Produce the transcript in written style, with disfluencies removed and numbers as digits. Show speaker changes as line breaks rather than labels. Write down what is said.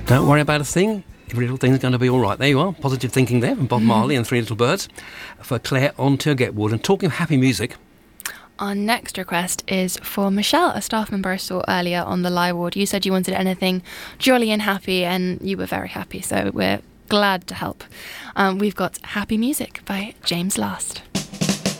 Don't worry about a thing. Every little thing's going to be all right. There you are. Positive thinking there from Bob Marley and Three Little Birds for Claire on Turgetwood. And talking of happy music,
our next request is for Michelle, a staff member I saw earlier on the Lie Ward. You said you wanted anything jolly and happy, and you were very happy, so we're glad to help. We've got Happy Music by James Last.